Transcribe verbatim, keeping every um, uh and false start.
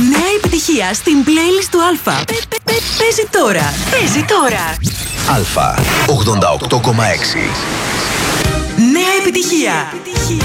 Νέα επιτυχία στην playlist του Αλφα. Παίζει τώρα. Παίζει τώρα. Αλφα ογδόντα οκτώ κόμμα έξι. Νέα επιτυχία.